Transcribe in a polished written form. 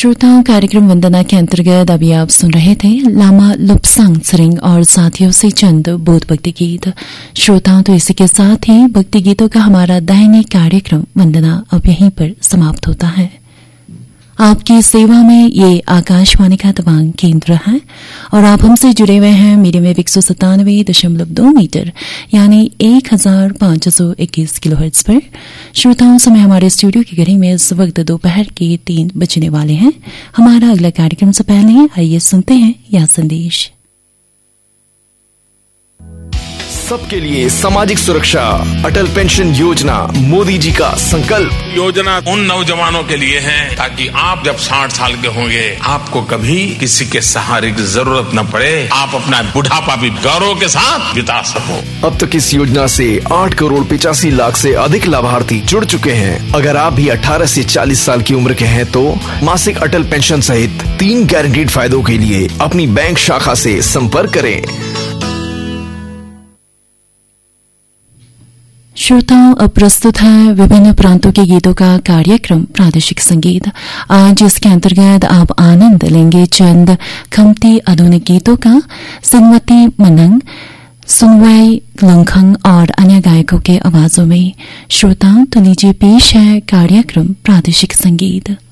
श्रोताओं, कार्यक्रम वंदना के अंतर्गत अभी आप सुन रहे थे लामा लुप्सांग सरिंग और साथियों से चंद बोध भक्ति गीत। श्रोताओं, तो इसी के साथ ही भक्ति गीतों का हमारा दैनिक कार्यक्रम वंदना अब यहीं पर समाप्त होता है। आपकी सेवा में ये आकाशवाणी का तवांग केंद्र है और आप हमसे जुड़े हुए हैं मीडियम वेव 197.2 मीटर यानी 1521 किलोहर्ट्ज पर। श्रोताओं, समय हमारे स्टूडियो की घड़ी में इस वक्त दोपहर के 3 बजने वाले हैं। हमारा अगला कार्यक्रम से पहले आइए सुनते हैं यह संदेश। सबके लिए सामाजिक सुरक्षा, अटल पेंशन योजना मोदी जी का संकल्प। योजना उन नौजवानों के लिए है ताकि आप जब 60 साल के होंगे आपको कभी किसी के सहारे की जरूरत न पड़े, आप अपना बुढ़ापा भी गौरव के साथ बिता सको। अब तक इस योजना से 8 करोड़ 85 लाख से अधिक लाभार्थी जुड़ चुके हैं। अगर आप भी 18 से 40 साल की उम्र के हैं तो मासिक अटल पेंशन सहित 3 गारंटीड फायदों के लिए अपनी बैंक शाखा से संपर्क करें। श्रोताओं, अब प्रस्तुत है विभिन्न प्रांतों के गीतों का कार्यक्रम प्रादेशिक संगीत। आज इसके अंतर्गत आप आनंद लेंगे चंद खमती आधुनिक गीतों का। सिनवती मनंग, सुनवाई लंखंग और अन्य गायकों के आवाजों में। श्रोताओं, तो लीजिए पेश है कार्यक्रम प्रादेशिक संगीत।